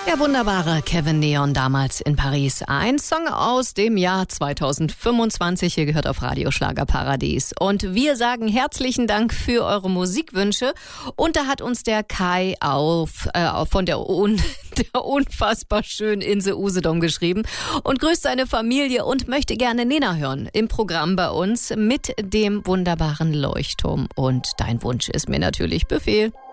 Der wunderbare Kevin Neon damals in Paris. Ein Song aus dem Jahr 2025. Hier gehört auf Radio Schlagerparadies. Und wir sagen herzlichen Dank für eure Musikwünsche. Und da hat uns der Kai von der unfassbar schönen Insel Usedom geschrieben und grüßt seine Familie und möchte gerne Nena hören im Programm bei uns mit dem wunderbaren Leuchtturm. Und dein Wunsch ist mir natürlich Befehl.